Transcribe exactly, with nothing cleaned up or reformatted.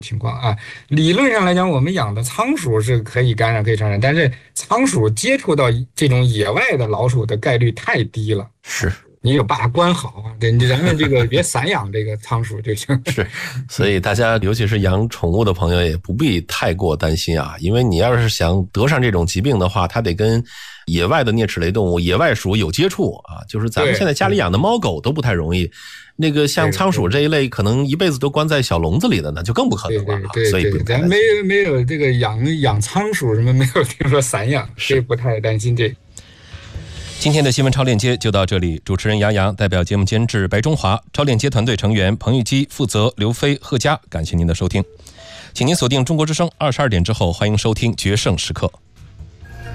情况啊。理论上来讲，我们养的仓鼠是可以感染、可以传染，但是仓鼠接触到这种野外的老鼠的概率太低了。 是。 你有把它关好啊，对，咱们这个别散养这个仓鼠就行。 是，所以大家尤其是养宠物的朋友也不必太过担心啊，因为你要是想得上这种疾病的话，它得跟野外的啮齿类动物、野外鼠有接触啊，就是咱们现在家里养的猫狗都不太容易。那个像仓鼠这一类，可能一辈子都关在小笼子里的，那就更不可能了。 对对所以对，咱没有没有这个养养仓鼠什么，没有听说散养，所以不太担心这。 今天的新闻超链接就到这里，主持人杨洋代表节目监制白中华，超链接团队成员彭玉基、负责刘飞、贺佳，感谢您的收听，请您锁定中国之声二十二点之后，欢迎收听决胜时刻。